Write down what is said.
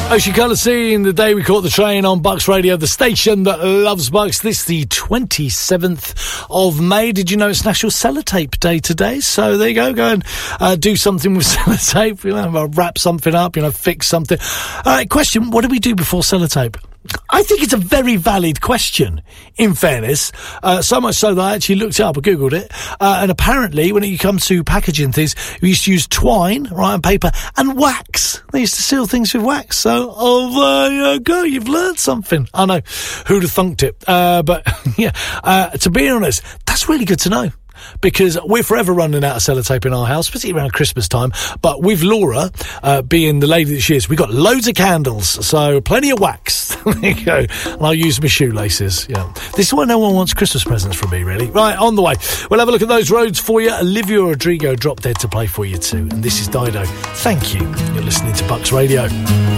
Ocean Colour Scene, the day we caught the train on Bucks Radio, the station that loves Bucks. This is the 27th of May. Did you know it's National Sellotape Day today? So there you go. Go and do something with sellotape. You know, wrap something up, you know, fix something. Question, what do we do before sellotape? I think it's a very valid question, in fairness. So much so that I actually looked it up, I Googled it. And apparently, when it comes to packaging things, we used to use twine, right, and paper, and wax. They used to seal things with wax. So, there you go, you've learned something. I know, who'd have thunked it? But, yeah, to be honest, that's really good to know. Because we're forever running out of sellotape in our house, particularly around Christmas time. But with Laura, being the lady that she is, we've got loads of candles, so plenty of wax. There you go. And I'll use my shoelaces. Yeah, this is why no one wants Christmas presents from me, really. Right, on the way. We'll have a look at those roads for you. Olivia Rodrigo drop dead to play for you too. And this is Dido. Thank you. You're listening to Bucks Radio.